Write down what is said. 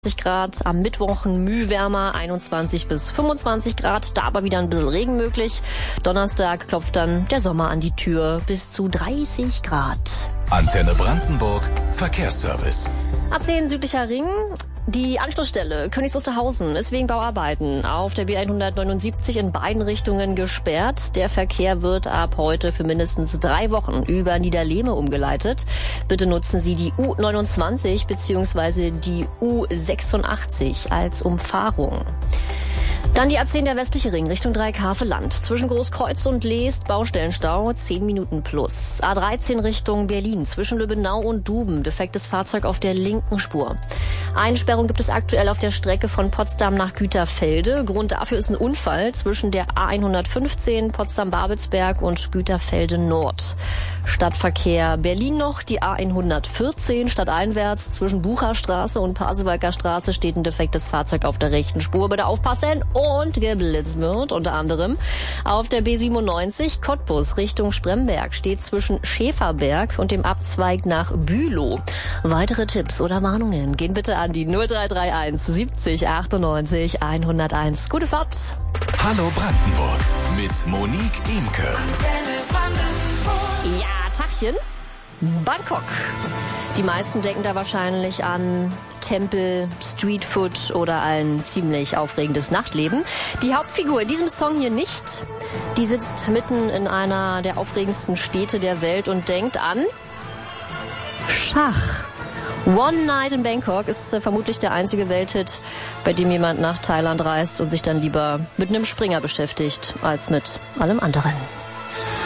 Grad, am Mittwoch Mühe wärmer, 21 bis 25 Grad, da aber wieder ein bisschen Regen möglich. Donnerstag klopft dann der Sommer an die Tür, bis zu 30 Grad. Antenne Brandenburg, Verkehrsservice. A10 südlicher Ring. Die Anschlussstelle Königs Wusterhausen ist wegen Bauarbeiten auf der B179 in beiden Richtungen gesperrt. Der Verkehr wird ab heute für mindestens 3 Wochen über Niederlehme umgeleitet. Bitte nutzen Sie die U29 bzw. die U86 als Umfahrung. Dann die A10 der westliche Ring Richtung Dreieckhaveland. Zwischen Großkreuz und Leest Baustellenstau 10 Minuten plus. A13 Richtung Berlin zwischen Lübbenau und Duben. Defektes Fahrzeug auf der linken Spur. Einsperrung gibt es aktuell auf der Strecke von Potsdam nach Güterfelde. Grund dafür ist ein Unfall zwischen der A115 Potsdam-Babelsberg und Güterfelde Nord. Stadtverkehr Berlin noch. Die A114 stadteinwärts zwischen Bucherstraße und Pasewalker Straße steht ein defektes Fahrzeug auf der rechten Spur. Bitte aufpassen und geblitzt wird. Unter anderem auf der B97 Cottbus Richtung Spremberg steht zwischen Schäferberg und dem Abzweig nach Bülow. Weitere Tipps oder Warnungen gehen bitte an die 0331 70 98 101. Gute Fahrt. Hallo Brandenburg mit Monique Imke. Ja, Tachchen. Bangkok. Die meisten denken da wahrscheinlich an Tempel, Streetfood oder ein ziemlich aufregendes Nachtleben. Die Hauptfigur in diesem Song hier nicht. Die sitzt mitten in einer der aufregendsten Städte der Welt und denkt an Schach. One Night in Bangkok ist vermutlich der einzige Welthit, bei dem jemand nach Thailand reist und sich dann lieber mit einem Springer beschäftigt als mit allem anderen.